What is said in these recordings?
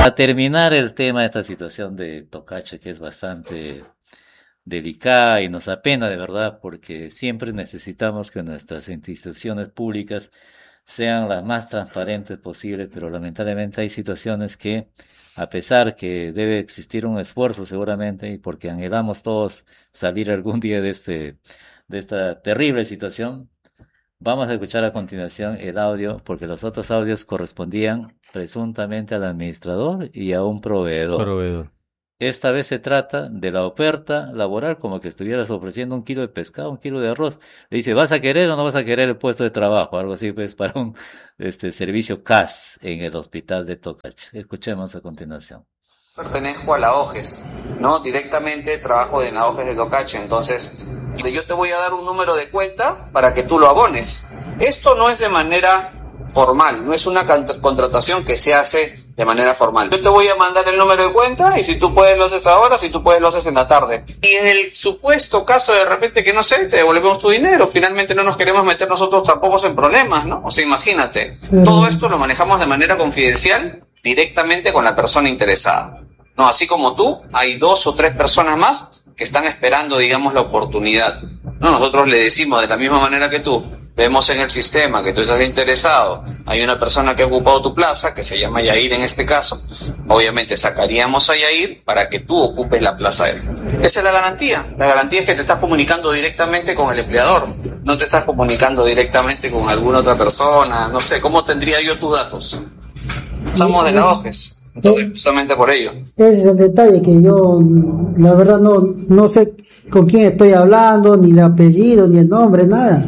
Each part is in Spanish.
Para terminar el tema de esta situación de Tocache, que es bastante delicada y nos apena de verdad, porque siempre necesitamos que nuestras instituciones públicas sean las más transparentes posibles, pero lamentablemente hay situaciones que, a pesar que debe existir un esfuerzo seguramente, y porque anhelamos todos salir algún día de esta terrible situación, vamos a escuchar a continuación el audio, porque los otros audios correspondían presuntamente al administrador y a un proveedor. Proveedor. Esta vez se trata de la oferta laboral, como que estuvieras ofreciendo 1 kilo de pescado, 1 kilo de arroz. Le dice, ¿vas a querer o no vas a querer el puesto de trabajo? Algo así, pues, para un servicio CAS en el hospital de Tocache. Escuchemos a continuación. Pertenezco a la OGES, ¿no? Directamente trabajo en la OGES de Tocache, entonces yo te voy a dar un número de cuenta para que tú lo abones. Esto no es de manera formal, no es una contratación que se hace de manera formal. Yo te voy a mandar el número de cuenta y si tú puedes lo haces ahora, si tú puedes lo haces en la tarde. Y en el supuesto caso de repente que no sé, te devolvemos tu dinero, finalmente no nos queremos meter nosotros tampoco en problemas, ¿no? O sea, imagínate, todo esto lo manejamos de manera confidencial directamente con la persona interesada. No, así como tú, hay 2 o 3 personas más que están esperando, digamos, la oportunidad. No, nosotros le decimos de la misma manera que tú, vemos en el sistema que tú estás interesado, hay una persona que ha ocupado tu plaza, que se llama Yair en este caso, obviamente sacaríamos a Yair para que tú ocupes la plaza de él. Esa es la garantía es que te estás comunicando directamente con el empleador, no te estás comunicando directamente con alguna otra persona, no sé, ¿cómo tendría yo tus datos? Somos de la OGES. Entonces, justamente por ello. Ese es el detalle que yo, la verdad, no sé con quién estoy hablando, ni el apellido, ni el nombre, nada.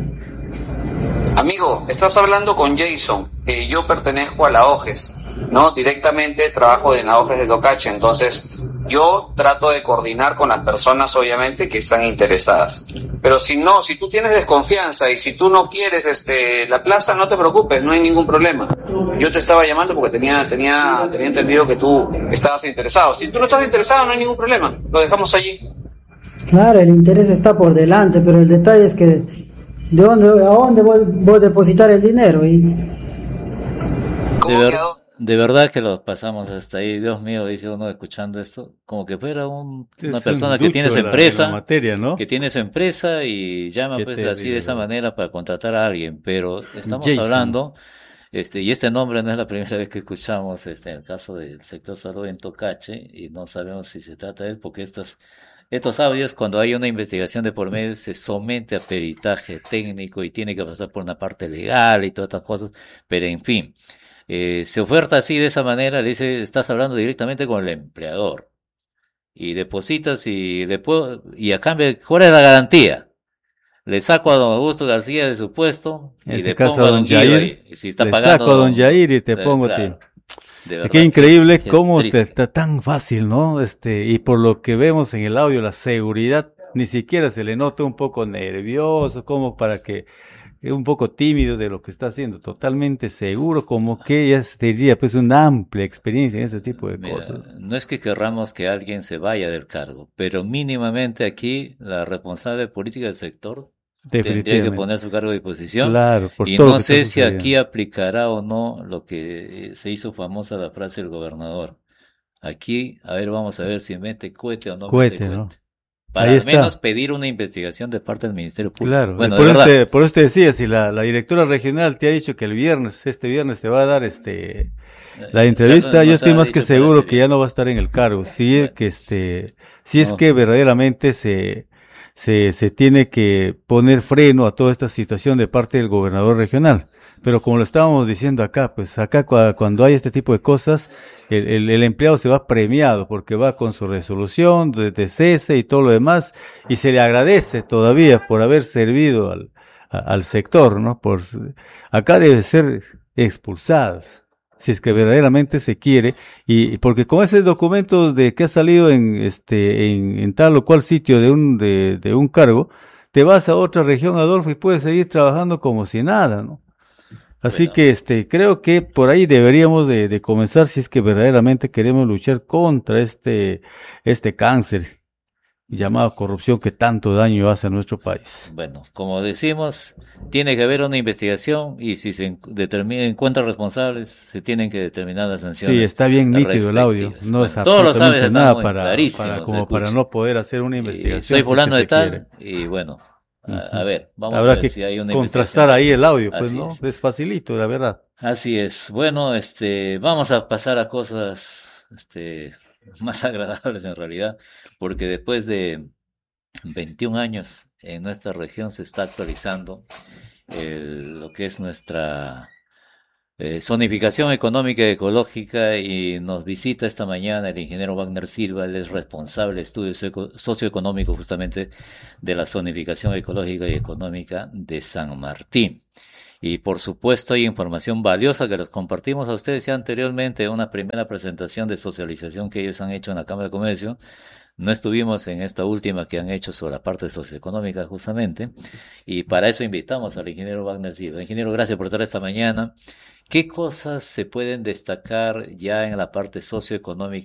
Amigo, estás hablando con Jason. Yo pertenezco a la OGES, ¿no? Directamente trabajo en la OGES de Tocache, entonces yo trato de coordinar con las personas, obviamente, que están interesadas. Pero si tú tienes desconfianza y si tú no quieres la plaza, no te preocupes, no hay ningún problema. Yo te estaba llamando porque tenía entendido que tú estabas interesado. Si tú no estás interesado, no hay ningún problema, lo dejamos allí. Claro, el interés está por delante, pero el detalle es que a dónde voy a depositar el dinero. De verdad que lo pasamos hasta ahí, Dios mío, dice uno escuchando esto, como que fuera una persona que tiene su empresa, materia, ¿no? que tiene su empresa y llama pues así de esa manera para contratar a alguien, pero estamos Jason. hablando, y este nombre no es la primera vez que escuchamos, en el caso del sector salud en Tocache, y no sabemos si se trata de él, porque estos audios, cuando hay una investigación de por medio, se somete a peritaje técnico y tiene que pasar por una parte legal y todas estas cosas, pero en fin. Se oferta así de esa manera, le dice, estás hablando directamente con el empleador y depositas y a cambio, ¿cuál es la garantía? Le saco a don Augusto García de su puesto y le pongo a don Yair, y si está pagando, saco a don Yair y te pongo a ti. Qué increíble cómo está tan fácil, ¿no? Y por lo que vemos en el audio, la seguridad, ni siquiera se le nota un poco nervioso, como para que un poco tímido de lo que está haciendo, totalmente seguro, como que ya te diría pues una amplia experiencia en este tipo de cosas. No es que querramos que alguien se vaya del cargo, pero mínimamente aquí la responsable política del sector tendría que poner su cargo a disposición. Claro, y no sé si aquí aplicará o no lo que se hizo famosa la frase del gobernador. Aquí, vamos a ver si mete cohete o no mete cohete. ¿No? Para al menos pedir una investigación de parte del Ministerio Público. Claro, bueno, por eso te decía, si la directora regional te ha dicho que este viernes te va a dar la entrevista, yo estoy más que seguro que ya no va a estar en el cargo. Si es que verdaderamente se tiene que poner freno a toda esta situación de parte del gobernador regional. Pero como lo estábamos diciendo acá, pues acá cuando hay este tipo de cosas, el empleado se va premiado porque va con su resolución de cese y todo lo demás, y se le agradece todavía por haber servido al sector, ¿no? Acá debe ser expulsadas, si es que verdaderamente se quiere, y porque con esos documentos que ha salido en tal o cual sitio de un cargo, te vas a otra región, Adolfo, y puedes seguir trabajando como si nada, ¿no? Así que creo que por ahí deberíamos de comenzar si es que verdaderamente queremos luchar contra este cáncer llamada corrupción que tanto daño hace a nuestro país. Bueno, como decimos, tiene que haber una investigación y si se encuentran responsables, se tienen que determinar las sanciones. Sí, está bien nítido el audio. No bueno, es todos los absolutamente nada para no poder hacer una investigación. Soy fulano de tal quiere. y bueno, Uh-huh. a ver, vamos Habrá a ver que si hay una contrastar ahí el audio, pues Así no, es. es facilito, la verdad. Así es. Bueno, vamos a pasar a cosas, más agradables en realidad, porque después de 21 años en nuestra región se está actualizando lo que es nuestra zonificación económica y ecológica y nos visita esta mañana el ingeniero Wagner Silva, él es responsable de estudios socioeconómicos justamente de la zonificación ecológica y económica de San Martín. Y por supuesto hay información valiosa que les compartimos a ustedes ya anteriormente en una primera presentación de socialización que ellos han hecho en la Cámara de Comercio. No estuvimos en esta última que han hecho sobre la parte socioeconómica justamente, y para eso invitamos al ingeniero Wagner Silva. Ingeniero, gracias por estar esta mañana. ¿Qué cosas se pueden destacar ya en la parte socioeconómica